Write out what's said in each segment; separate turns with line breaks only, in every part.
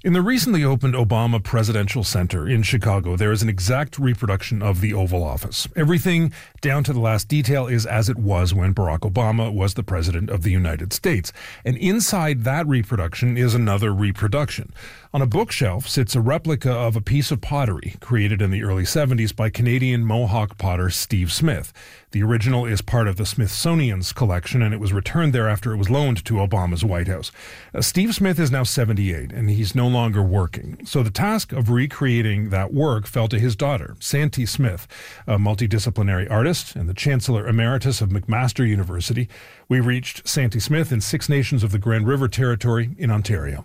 In the recently opened Obama Presidential Center in Chicago, there is an exact reproduction of the Oval Office. Everything, down to the last detail, is as it was when Barack Obama was the President of the United States. And inside that reproduction is another reproduction. On a bookshelf sits a replica of a piece of pottery created in the early 70s by Canadian Mohawk potter Steve Smith. The original is part of the Smithsonian's collection, and it was returned there after it was loaned to Obama's White House. Steve Smith is now 78, and he's no longer working. So the task of recreating that work fell to his daughter, Santee Smith, a multidisciplinary artist and the Chancellor Emeritus of McMaster University. We reached Santee Smith in Six Nations of the Grand River Territory in Ontario.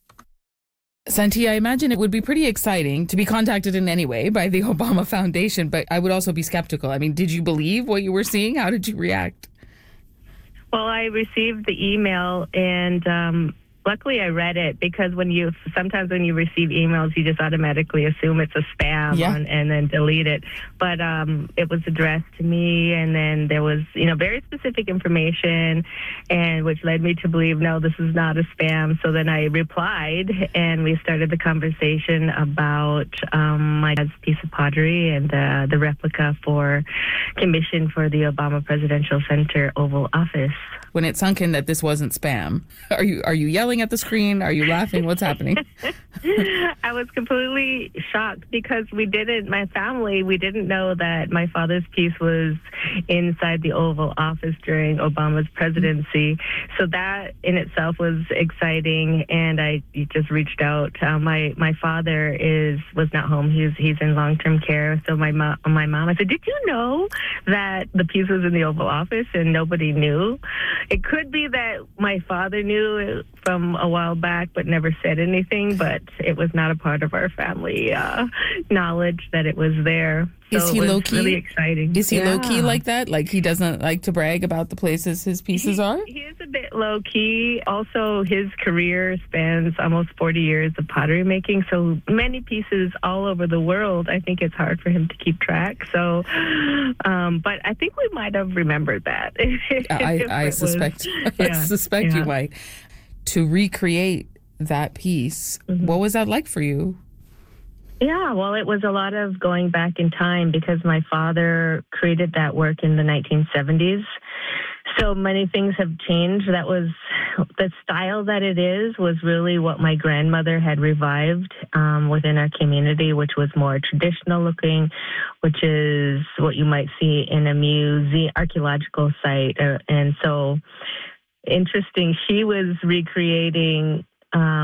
Santee, I imagine it would be pretty exciting to be contacted in any way by the Obama Foundation, but I would also be skeptical. I mean, did you believe what you were seeing? How did you react?
Well, I received the email, and luckily I read it, because sometimes when you receive emails, you just automatically assume it's a spam and then delete it. But it was addressed to me, and then there was, very specific information, and which led me to believe, no, this is not a spam. So then I replied, and we started the conversation about my dad's piece of pottery and the replica for commission for the Obama Presidential Center Oval Office.
When it sunk in that this wasn't spam, are you yelling at the screen? Are you laughing? What's happening?
I was completely shocked because my family, we didn't know that my father's piece was inside the Oval Office during Obama's presidency. So that in itself was exciting, and I just reached out. My father was not home. He's in long-term care. So my mom, I said, did you know that the piece was in the Oval Office and nobody knew? It could be that my father knew from a while back but never said anything, but it was not a part of our family knowledge that it was there. So
is he low-key?
Really exciting.
Is he low-key like that? Like he doesn't like to brag about the places his pieces are?
He is a bit low-key. Also, his career spans almost 40 years of pottery making, so many pieces all over the world. I think it's hard for him to keep track. So, but I think we might have remembered that.
I suspect you might. To recreate that piece, what was that like for you?
Yeah, well, it was a lot of going back in time because my father created that work in the 1970s. So many things have changed. That was the style that it is was really what my grandmother had revived within our community, which was more traditional looking, which is what you might see in a museum, archaeological site. And so interesting, she was recreating